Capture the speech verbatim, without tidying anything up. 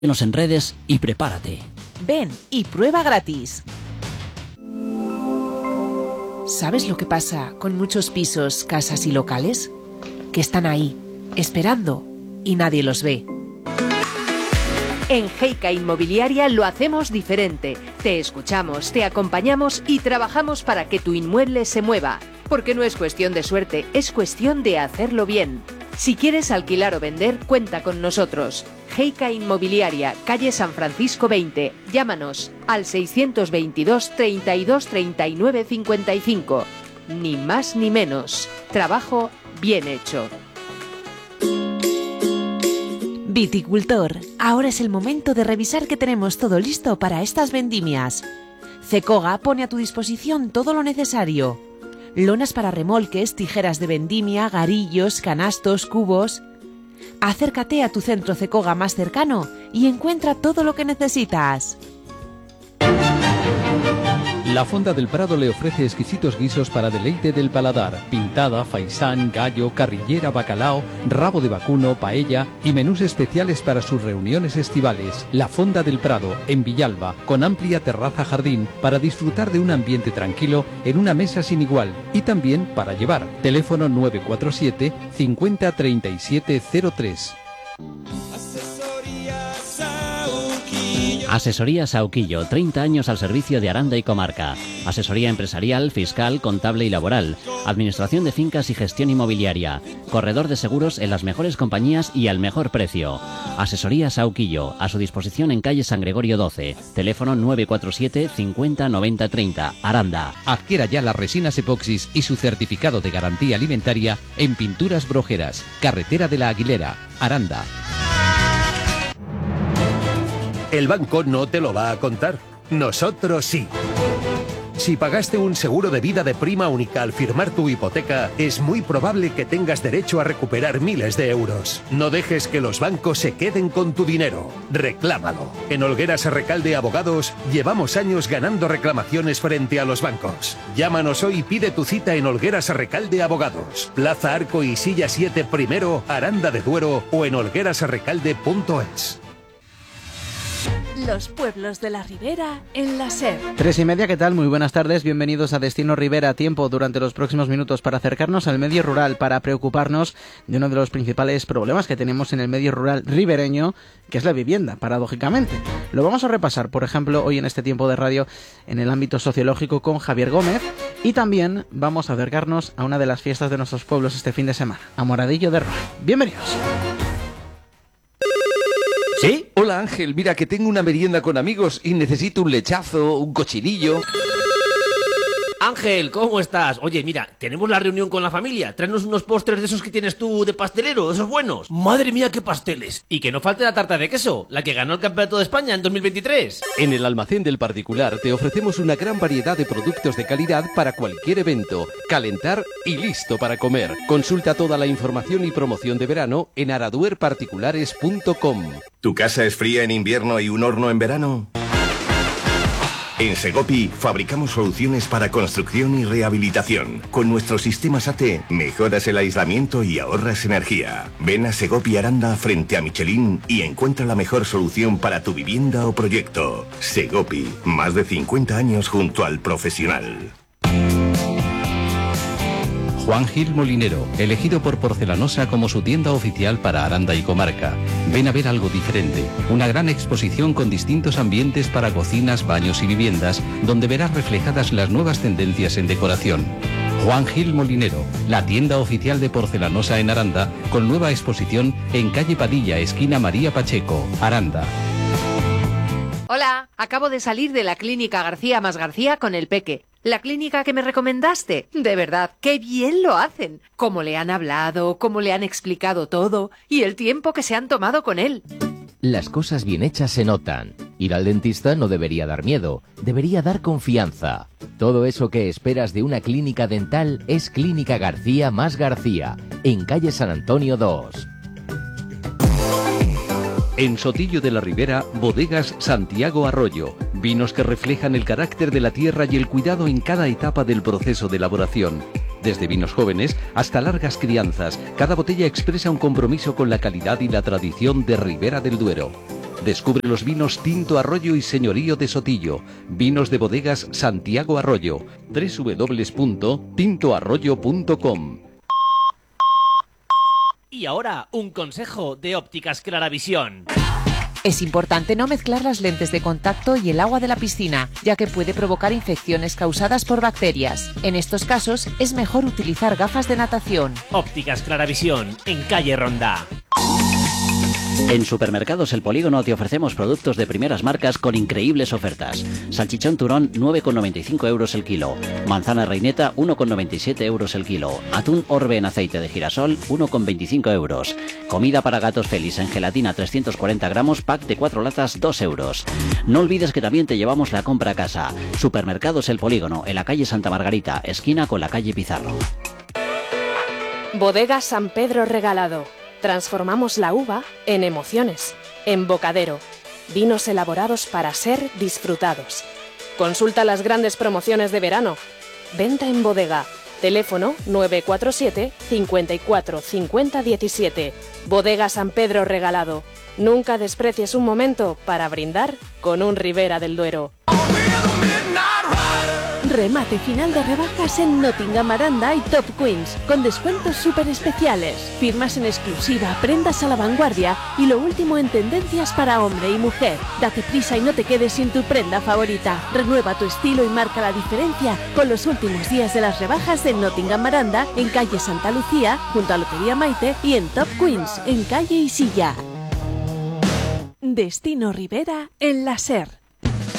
Síguenos en redes y prepárate. Ven y prueba gratis. ¿Sabes lo que pasa con muchos pisos, casas y locales? Que están ahí, esperando, y nadie los ve. En Heika Inmobiliaria lo hacemos diferente. Te escuchamos, te acompañamos y trabajamos para que tu inmueble se mueva. Porque no es cuestión de suerte, es cuestión de hacerlo bien. Si quieres alquilar o vender, cuenta con nosotros. Heika Inmobiliaria, calle San Francisco veinte. Llámanos al seiscientos veintidós, treinta y dos, treinta y nueve, cincuenta y cinco. Ni más ni menos. Trabajo bien hecho. Viticultor, ahora es el momento de revisar que tenemos todo listo para estas vendimias. Cecoga pone a tu disposición todo lo necesario. Lonas para remolques, tijeras de vendimia, garillos, canastos, cubos. Acércate a tu centro Cecoga más cercano y encuentra todo lo que necesitas. La Fonda del Prado le ofrece exquisitos guisos para deleite del paladar: pintada, faisán, gallo, carrillera, bacalao, rabo de vacuno, paella y menús especiales para sus reuniones estivales. La Fonda del Prado, en Villalba, con amplia terraza jardín para disfrutar de un ambiente tranquilo en una mesa sin igual, y también para llevar. Teléfono nueve cuatro siete, cincuenta, treinta y siete cero tres. Asesoría Sauquillo, treinta años al servicio de Aranda y comarca. Asesoría empresarial, fiscal, contable y laboral. Administración de fincas y gestión inmobiliaria. Corredor de seguros en las mejores compañías y al mejor precio. Asesoría Sauquillo, a su disposición en calle San Gregorio doce. Teléfono nueve cuatro siete, cincuenta, noventa, treinta. Aranda. Adquiera ya las resinas epoxis y su certificado de garantía alimentaria en Pinturas Brojeras, Carretera de la Aguilera, Aranda. El banco no te lo va a contar. Nosotros sí. Si pagaste un seguro de vida de prima única al firmar tu hipoteca, es muy probable que tengas derecho a recuperar miles de euros. No dejes que los bancos se queden con tu dinero. Reclámalo. En Olgueras Recalde Abogados llevamos años ganando reclamaciones frente a los bancos. Llámanos hoy y pide tu cita en Olgueras Recalde Abogados. Plaza Arco y Silla siete Primero, Aranda de Duero, o en olgueras recalde punto es. Los pueblos de la Ribera en la SER. Tres y media, ¿qué tal? Muy buenas tardes, bienvenidos a Destino Ribera. Tiempo durante los próximos minutos para acercarnos al medio rural, para preocuparnos de uno de los principales problemas que tenemos en el medio rural ribereño, que es la vivienda, paradójicamente. Lo vamos a repasar, por ejemplo, hoy en este tiempo de radio en el ámbito sociológico con Javier Gómez, y también vamos a acercarnos a una de las fiestas de nuestros pueblos este fin de semana, a Moradillo de Roa. Bienvenidos. ¿Sí? Hola Ángel, mira que tengo una merienda con amigos y necesito un lechazo, un cochinillo. Ángel, ¿cómo estás? Oye, mira, tenemos la reunión con la familia. Tráenos unos postres de esos que tienes tú de pastelero, esos buenos. Madre mía, qué pasteles. Y que no falte la tarta de queso, la que ganó el Campeonato de España en dos mil veintitrés. En el Almacén del Particular te ofrecemos una gran variedad de productos de calidad para cualquier evento, calentar y listo para comer. Consulta toda la información y promoción de verano en araduer particulares punto com. ¿Tu casa es fría en invierno y un horno en verano? En Segopi fabricamos soluciones para construcción y rehabilitación. Con nuestro sistema SATE mejoras el aislamiento y ahorras energía. Ven a Segopi Aranda frente a Michelin y encuentra la mejor solución para tu vivienda o proyecto. Segopi, más de cincuenta años junto al profesional. Juan Gil Molinero, elegido por Porcelanosa como su tienda oficial para Aranda y comarca. Ven a ver algo diferente, una gran exposición con distintos ambientes para cocinas, baños y viviendas, donde verás reflejadas las nuevas tendencias en decoración. Juan Gil Molinero, la tienda oficial de Porcelanosa en Aranda, con nueva exposición en calle Padilla, esquina María Pacheco, Aranda. Hola, acabo de salir de la clínica García más García con el Peque. La clínica que me recomendaste, de verdad, qué bien lo hacen. Cómo le han hablado, cómo le han explicado todo y el tiempo que se han tomado con él. Las cosas bien hechas se notan. Ir al dentista no debería dar miedo, debería dar confianza. Todo eso que esperas de una clínica dental es Clínica García más García, en calle San Antonio dos. En Sotillo de la Ribera, Bodegas Santiago Arroyo. Vinos que reflejan el carácter de la tierra y el cuidado en cada etapa del proceso de elaboración. Desde vinos jóvenes hasta largas crianzas, cada botella expresa un compromiso con la calidad y la tradición de Ribera del Duero. Descubre los vinos Tinto Arroyo y Señorío de Sotillo. Vinos de bodegas Santiago Arroyo. doble u doble u doble u punto tinto arroyo punto com. Y ahora, un consejo de Ópticas Claravisión. Es importante no mezclar las lentes de contacto y el agua de la piscina, ya que puede provocar infecciones causadas por bacterias. En estos casos, es mejor utilizar gafas de natación. Ópticas Claravisión, en calle Ronda. En Supermercados El Polígono te ofrecemos productos de primeras marcas con increíbles ofertas. Salchichón turón nueve con noventa y cinco euros el kilo. Manzana reineta uno con noventa y siete euros el kilo. Atún Orbe en aceite de girasol uno con veinticinco euros. Comida para gatos Félix en gelatina trescientos cuarenta gramos, pack de cuatro latas dos euros. No olvides que también te llevamos la compra a casa. Supermercados El Polígono, en la calle Santa Margarita, esquina con la calle Pizarro. Bodega San Pedro Regalado. Transformamos la uva en emociones, en bocadero, vinos elaborados para ser disfrutados. Consulta las grandes promociones de verano. Venta en bodega. Teléfono nueve cuatro siete, cinco cuatro, cinco cero uno siete. Bodega San Pedro Regalado. Nunca desprecies un momento para brindar con un Ribera del Duero. Remate final de rebajas en Nottingham Aranda y Top Queens, con descuentos súper especiales, firmas en exclusiva, prendas a la vanguardia y lo último en tendencias para hombre y mujer. Date prisa y no te quedes sin tu prenda favorita. Renueva tu estilo y marca la diferencia con los últimos días de las rebajas en Nottingham Aranda, en calle Santa Lucía, junto a Lotería Maite, y en Top Queens, en calle Isilla. Destino Ribera en la SER.